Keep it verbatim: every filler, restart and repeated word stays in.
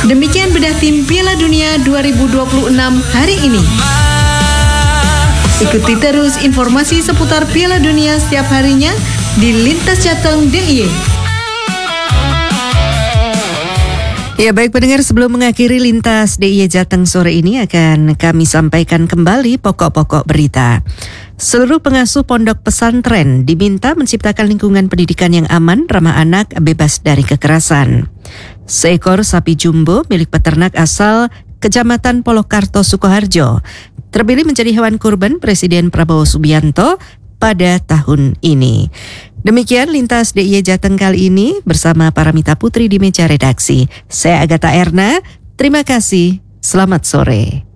Demikian bedah tim Piala Dunia dua ribu dua puluh enam hari ini. Ikuti terus informasi seputar Piala Dunia setiap harinya di Lintas Jateng D I Y. Ya baik pendengar, sebelum mengakhiri Lintas D I Y Jateng sore ini akan kami sampaikan kembali pokok-pokok berita. Seluruh pengasuh pondok pesantren diminta menciptakan lingkungan pendidikan yang aman, ramah anak, bebas dari kekerasan. Seekor sapi jumbo milik peternak asal Kecamatan Polokarto, Sukoharjo terpilih menjadi hewan kurban Presiden Prabowo Subianto pada tahun ini. Demikian Lintas D I Y Jateng kali ini bersama Paramita Putri di meja redaksi. Saya Agatha Erna, terima kasih, selamat sore.